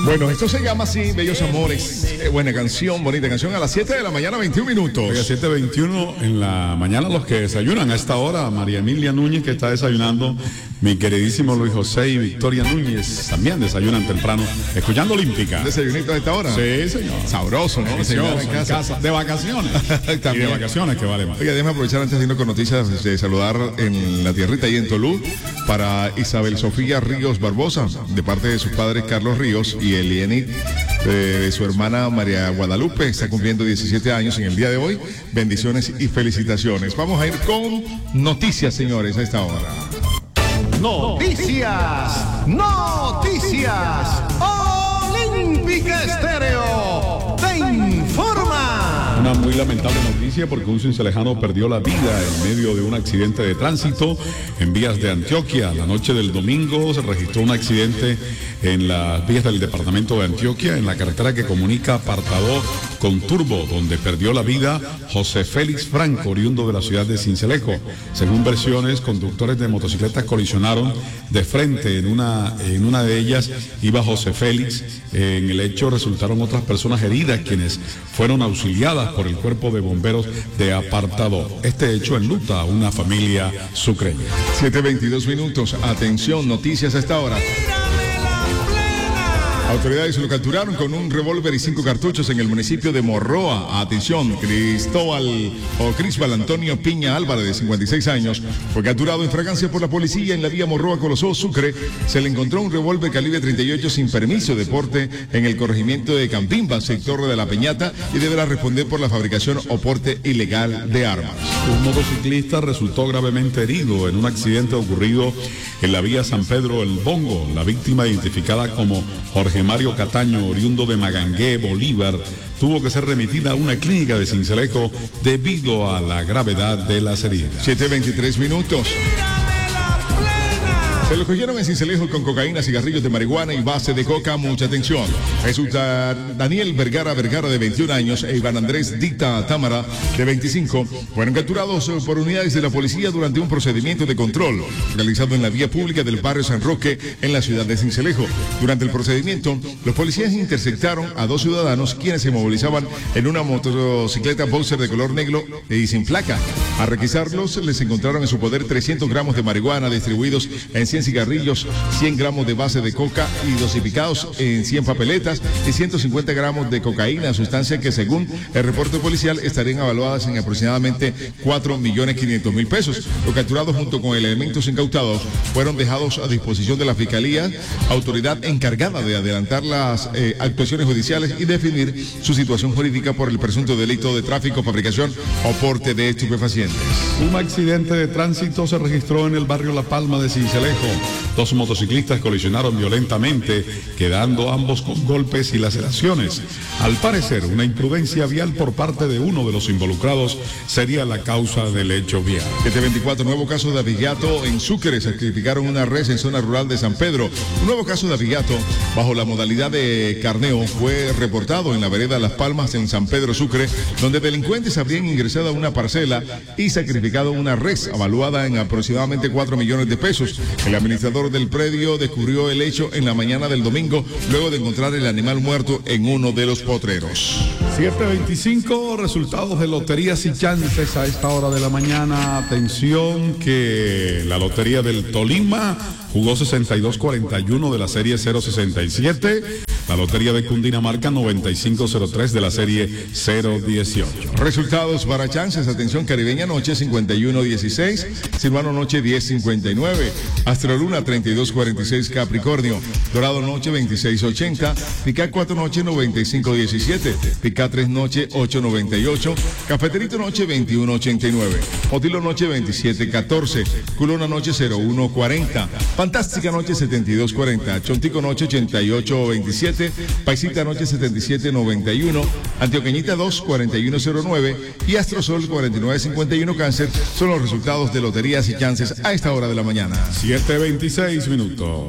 Bueno, esto se llama así, Bellos Amores. Buena canción, bonita canción. A las 7 de la mañana, 21 minutos. Oiga, 7:21 en la mañana, los que desayunan a esta hora. María Emilia Núñez, que está desayunando. Mi queridísimo Luis José y Victoria Núñez también desayunan temprano, escuchando Olímpica. ¿Desayunito a esta hora? Sí, señor. Sabroso, ¿no? Delicioso, en casa. De vacaciones. Y de vacaciones, que vale más. Oiga, déjame aprovechar antes de irnos con noticias de saludar en la tierrita y en Tolú para Isabel Sofía Ríos Barbosa, de parte de sus padres Carlos Ríos y Elienit, de su hermana María Guadalupe. Está cumpliendo 17 años en el día de hoy. Bendiciones y felicitaciones. Vamos a ir con noticias, señores, a esta hora. Noticias, noticias. Olímpica Estéreo te informa. Una muy lamentable noticia porque un cincelejano perdió la vida en medio de un accidente de tránsito en vías de Antioquia. La noche del domingo se registró un accidente en las vías del departamento de Antioquia, en la carretera que comunica Apartador con Turbo, donde perdió la vida José Félix Franco, oriundo de la ciudad de Sincelejo. Según versiones, conductores de motocicletas colisionaron de frente. En una de ellas iba José Félix. En el hecho resultaron otras personas heridas, quienes fueron auxiliadas por el cuerpo de bomberos de Apartador. Este hecho enluta a una familia sucreña. 7:22 minutos. Atención, noticias a esta hora. Autoridades lo capturaron con un revólver y 5 cartuchos en el municipio de Morroa. Atención, Crisbal Antonio Piña Álvarez, de 56 años, fue capturado en fragancia por la policía en la vía Morroa Colosó, Sucre. Se le encontró un revólver calibre 38 sin permiso de porte en el corregimiento de Campimba, sector de La Peñata, y deberá responder por la fabricación o porte ilegal de armas. Un motociclista resultó gravemente herido en un accidente ocurrido en la vía San Pedro El Bongo. La víctima, identificada como Jorge Mario Cataño, oriundo de Magangué, Bolívar, tuvo que ser remitida a una clínica de Sincelejo debido a la gravedad de las heridas. 7:23 minutos. Se lo cogieron en Sincelejo con cocaína, cigarrillos de marihuana y base de coca. Mucha atención. Resulta Daniel Vergara, de 21 años, e Iván Andrés Dicta Támara, de 25, fueron capturados por unidades de la policía durante un procedimiento de control realizado en la vía pública del barrio San Roque, en la ciudad de Sincelejo. Durante el procedimiento, los policías interceptaron a 2 ciudadanos quienes se movilizaban en una motocicleta Boxer de color negro y sin placa. Al requisarlos, les encontraron en su poder 300 gramos de marihuana distribuidos en 100 cigarrillos, 100 gramos de base de coca y dosificados en 100 papeletas y 150 gramos de cocaína, sustancia que según el reporte policial estarían evaluadas en aproximadamente 4.500.000 pesos. Los capturados junto con elementos incautados fueron dejados a disposición de la Fiscalía, autoridad encargada de adelantar las actuaciones judiciales y definir su situación jurídica por el presunto delito de tráfico, fabricación o porte de estupefacientes. Un accidente de tránsito se registró en el barrio La Palma de Sincelejo. 2 motociclistas colisionaron violentamente, quedando ambos con golpes y laceraciones. Al parecer, una imprudencia vial por parte de uno de los involucrados sería la causa del hecho vial. 7:24, nuevo caso de abigato en Sucre. Sacrificaron una res en zona rural de San Pedro. Un nuevo caso de abigato bajo la modalidad de carneo fue reportado en la vereda Las Palmas en San Pedro, Sucre, donde delincuentes habrían ingresado a una parcela y sacrificado una res evaluada en aproximadamente 4 millones de pesos. El administrador del predio descubrió el hecho en la mañana del domingo, luego de encontrar el animal muerto en uno de los potreros. 7:25, resultados de loterías y chances a esta hora de la mañana. Atención que la lotería del Tolima jugó 6241 de la serie 067. La lotería de Cundinamarca 9503 de la serie 018. Resultados para chances. Atención, Caribeña Noche 5116, Silvano Noche 1059, Astroluna 3246, Capricornio, Dorado Noche 2680, Picá 4 Noche 9517, Picá 3 Noche 898, Cafeterito Noche 2189, Otilo Noche 2714, Culona Noche 0140, Fantástica Noche 7240, Chontico Noche 8827, Paisita Noche 7791, Antioqueñita 2 4109 y Astrosol 4951 Cáncer son los resultados de loterías y chances a esta hora de la mañana. 7:26 minutos.